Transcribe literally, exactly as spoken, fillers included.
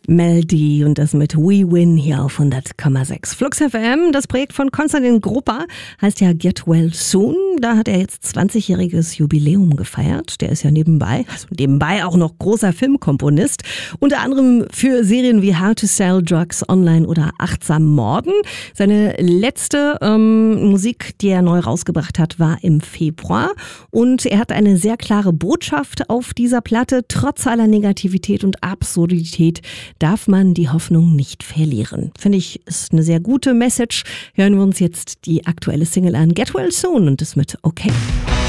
Mel D und das mit We Win hier auf hundert Komma sechs. Flux F M, das Projekt von Konstantin Grupper, heißt ja Get Well Soon. Da hat er jetzt zwanzigjähriges Jubiläum gefeiert. Der ist ja nebenbei, also nebenbei auch noch großer Filmkomponist. Unter anderem für Serien wie How to Sell Drugs Online oder Achtsam Morden. Seine letzte ähm, Musik, die er neu rausgebracht hat, war im Februar. Und er hat eine sehr klare Botschaft auf dieser Platte. Trotz aller Negativität und Absurdität darf man die Hoffnung nicht verlieren. Finde ich, ist eine sehr gute Message. Hören wir uns jetzt die aktuelle Single an, Get Well Soon, und das mit Okay.